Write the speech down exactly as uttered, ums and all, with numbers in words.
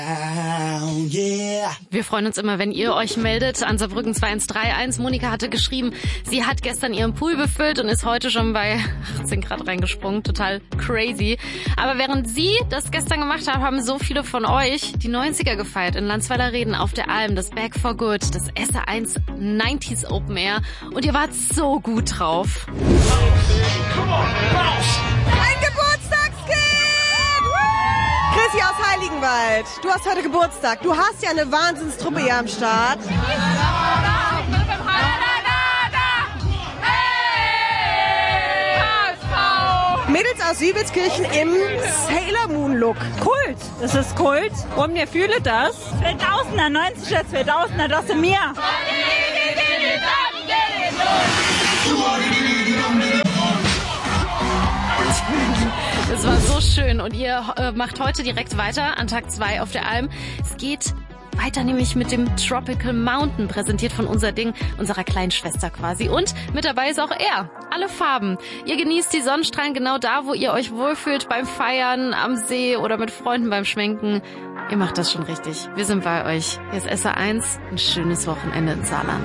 Oh yeah. Wir freuen uns immer, wenn ihr euch meldet an Saarbrücken zwei eins drei eins. Monika hatte geschrieben, sie hat gestern ihren Pool befüllt und ist heute schon bei achtzehn Grad reingesprungen. Total crazy. Aber während sie das gestern gemacht hat, haben so viele von euch die neunziger gefeiert in Landsweiler Reden auf der Alm, das Back for Good, das S R eins neunziger Open Air. Und ihr wart so gut drauf. Ein Geburtstagskind! Chrissy aus Heiligenwald, du hast heute Geburtstag. Du hast ja eine Wahnsinnstruppe hier am Start. Mädels aus Übelskirchen im Sailor Moon Look. Kult, das ist Kult. Und ihr fühlt das. zweitausender, neunziger, zweitausender, das sind mir. Es war so schön und ihr äh, macht heute direkt weiter an Tag zwei auf der Alm. Es geht weiter nämlich mit dem Tropical Mountain, präsentiert von Unser Ding, unserer kleinen Schwester quasi. Und mit dabei ist auch er. Alle Farben. Ihr genießt die Sonnenstrahlen genau da, wo ihr euch wohlfühlt, beim Feiern, am See oder mit Freunden beim Schwenken. Ihr macht das schon richtig. Wir sind bei euch. Hier ist S R eins. Ein schönes Wochenende in Saarland.